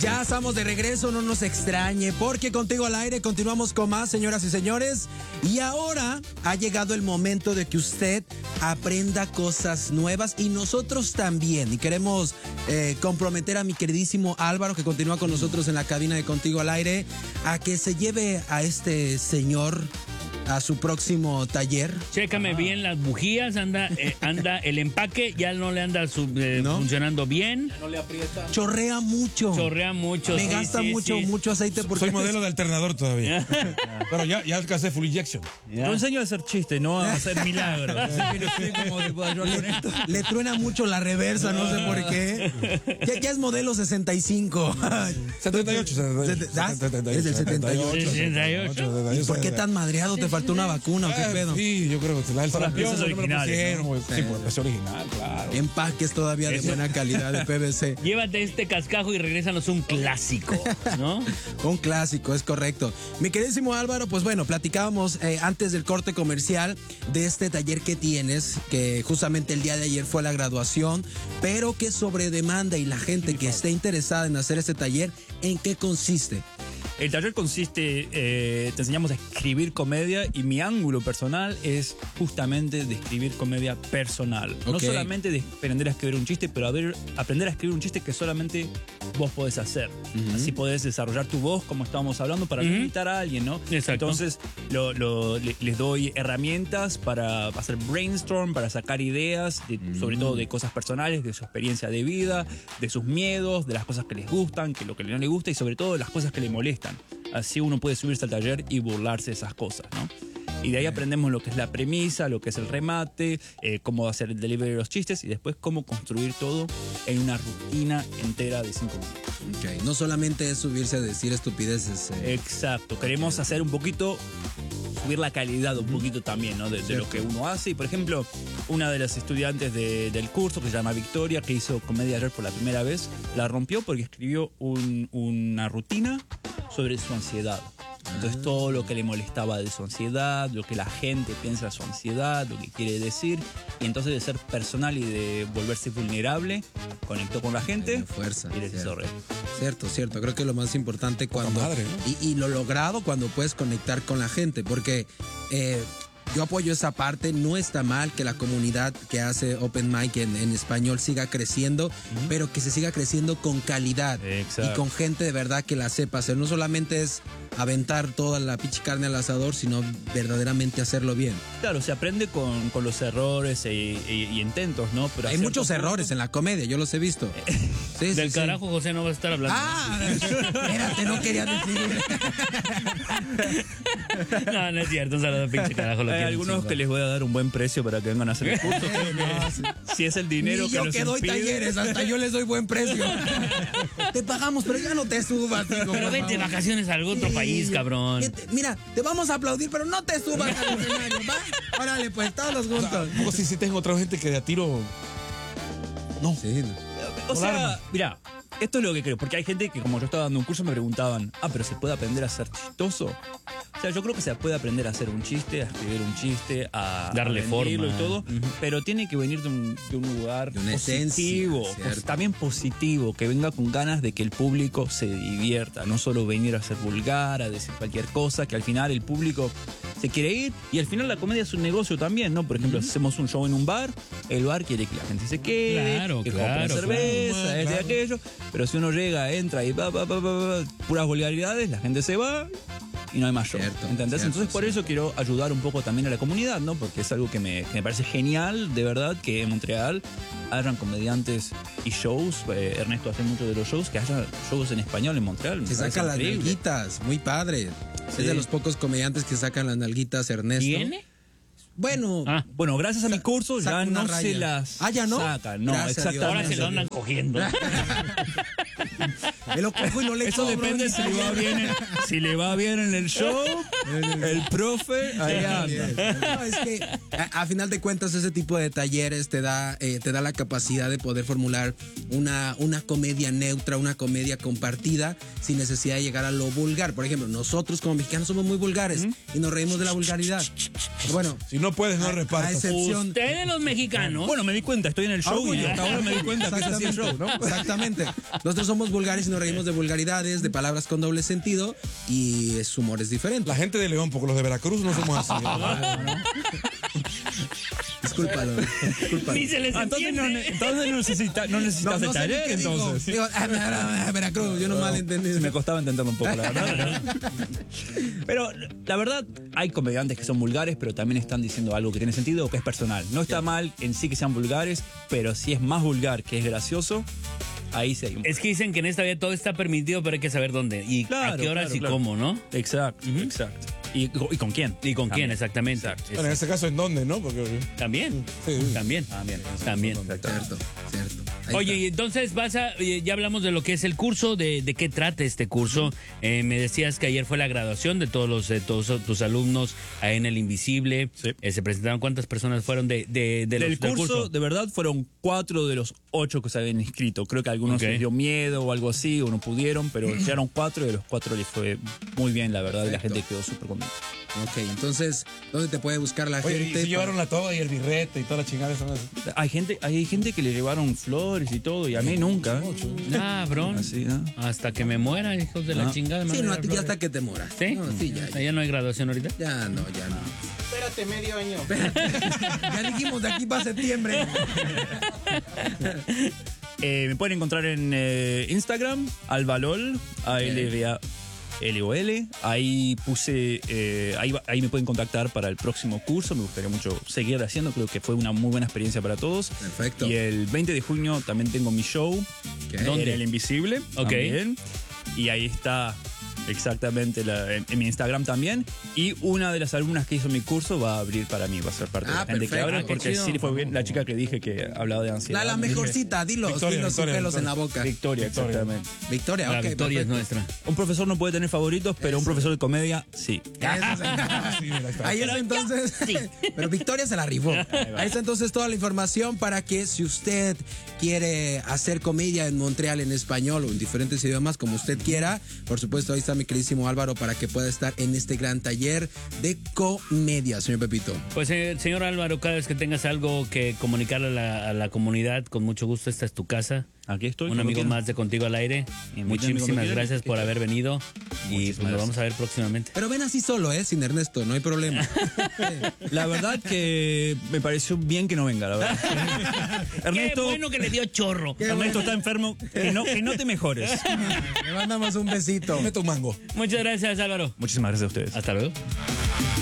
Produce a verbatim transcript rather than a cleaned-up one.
Ya estamos de regreso, no nos extrañe, porque Contigo al Aire continuamos con más, señoras y señores. Y ahora ha llegado el momento de que usted aprenda cosas nuevas y nosotros también. Y queremos eh, comprometer a mi queridísimo Álvaro, que continúa con nosotros en la cabina de Contigo al Aire, a que se lleve a este señor a su próximo taller. Chécame ah. bien las bujías, anda eh, anda el empaque, ya no le anda sub, eh, ¿no? funcionando bien. Ya no le aprieta. Chorrea mucho. Chorrea mucho. Me sí, gasta sí, mucho, sí. mucho aceite. Porque soy modelo de alternador todavía. Pero ya, ya alcancé full injection. Ya. Yo enseño a hacer chistes, no a hacer milagros. Así que no sé cómo le puedo ayudar con esto. Le truena mucho la reversa, no, no sé por qué. Ya, ya es modelo sesenta y cinco. setenta y ocho. Es del setenta y ocho. setenta y ocho. ¿Y por qué tan madreado? ¿Te faltó una vacuna o qué pedo? Sí, yo creo que la Son las piezas originales, ¿no? Sí, pues es original, claro. Empaques todavía de buena calidad de P V C. Llévate este cascajo y regrésanos un clásico, ¿no? Un clásico, es correcto. Mi queridísimo Álvaro, pues bueno, platicábamos eh, antes del corte comercial de este taller que tienes, que justamente el día de ayer fue la graduación, pero que sobre demanda y la gente que esté interesada en hacer este taller, ¿en qué consiste? El taller consiste, eh, te enseñamos a escribir comedia y mi ángulo personal es justamente de escribir comedia personal. Okay. No solamente de aprender a escribir un chiste, pero a ver, aprender a escribir un chiste que solamente vos podés hacer. Uh-huh. Así podés desarrollar tu voz, como estábamos hablando, para uh-huh. invitar a alguien, ¿no? Exacto. Entonces lo, lo, les doy herramientas para hacer brainstorm, para sacar ideas, de, uh-huh. sobre todo de cosas personales, de su experiencia de vida, de sus miedos, de las cosas que les gustan, que lo que no les gusta y sobre todo las cosas que le molestan. Así uno puede subirse al taller y burlarse de esas cosas, ¿no? Y de ahí aprendemos lo que es la premisa, lo que es el remate, eh, cómo hacer el delivery de los chistes y después cómo construir todo en una rutina entera de cinco minutos. Okay. No solamente es subirse a decir estupideces. Eh. Exacto. Queremos hacer un poquito, subir la calidad un poquito también, ¿no? De, de lo que uno hace. Y por ejemplo, una de las estudiantes de, del curso, que se llama Victoria, que hizo comedia ayer por la primera vez, la rompió porque escribió un, una rutina sobre su ansiedad. Entonces todo lo que le molestaba de su ansiedad, lo que la gente piensa de su ansiedad, lo que quiere decir, y entonces de ser personal y de volverse vulnerable, conectó con la gente de fuerza, y les hizo reír. Cierto, cierto, creo que lo más importante cuando madre, ¿no? y, y lo logrado cuando puedes conectar con la gente, porque eh, yo apoyo esa parte. No está mal que la comunidad que hace Open Mic en, en español siga creciendo, uh-huh. pero que se siga creciendo con calidad. Exacto. Y con gente de verdad que la sepa hacer. No solamente es aventar toda la pinche carne al asador, sino verdaderamente hacerlo bien. Claro, se aprende con, con los errores y, y, y intentos, ¿no? Pero hay muchos punto... errores en la comedia, yo los he visto. Sí, Del sí, carajo, sí. José, no vas a estar hablando. Ah, espérate, no quería decir. No, no es cierto, un saludo, pinche carajo. Lo Hay algunos chingar. Que les voy a dar un buen precio para que vengan a hacer el curso. No, sí. Si es el dinero Ni que yo nos que doy impide. talleres, hasta yo les doy buen precio. Te pagamos, pero ya no te subas, hijo, pero vete de vacaciones a algún otro sí, país, cabrón. Te, mira, te vamos a aplaudir, pero no te subas al escenario, ¿va? Órale, pues, todos juntos. O sea, sí, sí tengo otra gente que de a tiro... No. Sí, no. O sea, mira, esto es lo que creo, porque hay gente que como yo estaba dando un curso me preguntaban, ah, pero ¿se puede aprender a ser chistoso? O sea, yo creo que se puede aprender a hacer un chiste, a escribir un chiste, a darle a forma y todo, uh-huh. pero tiene que venir de un, de un lugar de una positivo, esencia, pues, también positivo, que venga con ganas de que el público se divierta, no solo venir a ser vulgar, a decir cualquier cosa, que al final el público se quiere ir y al final la comedia es un negocio también, ¿no? Por ejemplo, uh-huh. hacemos un show en un bar, el bar quiere que la gente se quede, claro, que claro, compre cerveza, claro, este, claro. aquello, pero si uno llega, entra y pa, pa, pa, pa, pa, puras vulgaridades, la gente se va y no hay más show. Cierto, ¿Entendés? cierto, Entonces por sí. eso quiero ayudar un poco también a la comunidad, ¿no? Porque es algo que me, que me parece genial, de verdad, que en Montreal hayan comediantes y shows. Eh, Ernesto hace mucho de los shows, que haya shows en español en Montreal. Se saca las nalguitas, muy padre. Sí. Es de los pocos comediantes que sacan las nalguitas, Ernesto. ¿Tiene? Bueno, ah, bueno, gracias a mi curso ya no raya. Se las ah, ¿ya no? sacan. No, gracias exactamente. Ahora se lo andan cogiendo. Me lo cojo y no le Eso cobro, depende si le va bien en, si le va bien en el show, el profe, ahí anda. No, es que a, a final de cuentas ese tipo de talleres te da, eh, te da la capacidad de poder formular una, una comedia neutra, una comedia compartida, sin necesidad de llegar a lo vulgar. Por ejemplo, nosotros como mexicanos somos muy vulgares ¿Mm? y nos reímos de la vulgaridad. Bueno, si no puedes, no repartas. Excepción, ustedes los mexicanos. Bueno, me di cuenta, estoy en el show y hasta ahora me di cuenta que es así el show, ¿no? Exactamente. Nosotros somos vulgares y nos reímos de vulgaridades, de palabras con doble sentido y su humor es diferente. La gente de León, porque los de Veracruz no somos así. Discúlpalo, discúlpalo. Ni se les Ah, entonces no, entiende. entonces no, necesita, no necesitas No, no el sé ni taller, qué digo. entonces. Digo, ah, ah, ah, Veracruz, yo no mal entendí. Sí, me costaba entenderlo un poco, la verdad. Pero, pero la verdad, hay comediantes que son vulgares, pero también están diciendo algo que tiene sentido o que es personal. No está mal en sí que sean vulgares, pero si es más vulgar que es gracioso, ahí sí hay un... Es que dicen que en esta vida todo está permitido, pero hay que saber dónde y Claro, a qué horas claro, y claro. cómo, ¿no? Exacto, exacto. ¿Y, y con quién? Y con quién, También. exactamente. Exacto. Bueno, en ese caso, ¿en dónde, no? Porque También, Sí, sí. también, También. también. Cierto, cierto. Ahí Oye, y está. entonces vas a, eh, ya hablamos de lo que es el curso, de, de qué trata este curso. Eh, me decías que ayer fue la graduación de todos los, de todos tus alumnos ahí en el Invisible. Sí. Eh, se presentaron, ¿cuántas personas fueron de, de, de los, Del curso, del curso? de verdad, fueron cuatro de los ocho que se habían inscrito. Creo que a algunos Ok. les dio miedo o algo así, o no pudieron, pero llegaron cuatro y de los cuatro les fue muy bien, la verdad, y la Perfecto. gente quedó súper contenta. Ok, entonces, ¿dónde te puede buscar la Oye, y gente? si llevaron la toga y el birrete y toda la chingada. Son así. Hay gente, hay gente que le llevaron flores y todo, y a mí nunca. Ah, bron. Así, ¿no? Hasta que me muera, hijos de la Ah. chingada. me Sí, van a no, dar ya flores. hasta que te moras. ¿Sí? No, sí, ya, ya. ¿Ya no hay graduación ahorita? Ya no, ya no. Espérate medio año. Ya dijimos de aquí para septiembre. Eh, me pueden encontrar en eh, Instagram, albalol, A L V A L O L. Ahí puse, eh, ahí, va- ahí me pueden contactar para el próximo curso. Me gustaría mucho seguir haciendo, creo que fue una muy buena experiencia para todos. Perfecto. Y el veinte de junio también tengo mi show. ¿Dónde? En El Invisible. Ok. También. Y ahí está exactamente la- en, en mi Instagram también. Y una de las alumnas que hizo mi curso va a abrir para mí, va a ser parte de Ah, la gente que perfecto. abre. Ah, qué porque chido. sí fue bien la chica que dije que hablaba de ansiedad. La, la Me dije, mejorcita, dilo, Victoria, dilo sin Victoria, pelos en la Victoria. boca. Victoria, exactamente. Victoria, La ok, victoria es perfecto. nuestra. Un profesor no puede tener favoritos, pero un profesor de comedia, sí. Eso sí. Sí, mira, ahí está. Ahí está entonces. Pero Victoria se la rifó. Ahí está entonces toda la información para que si usted quiere hacer comedia en Montreal en español o en diferentes idiomas, como usted quiera, por supuesto, ahí está mi queridísimo Álvaro para que pueda estar en este gran taller de comedia, señor Pepito. Pues, eh, señor Álvaro, cada vez que tengas algo que comunicarle a la, a la comunidad, con mucho gusto, esta es tu casa. Aquí estoy. Un cuando amigo quieran. más de Contigo al Aire. Invítame Muchísimas cuando quieran. gracias por haber venido. Y pues nos gracias. vamos a ver próximamente. Pero ven así solo, ¿eh? Sin Ernesto, no hay problema. La verdad que me pareció bien que no venga, la verdad. Ernesto, Qué bueno que le dio chorro. Ernesto está enfermo. Que no, que no te mejores. Le mandamos un besito. Mete un mango. Muchas gracias, Álvaro. Muchísimas gracias a ustedes. Hasta luego.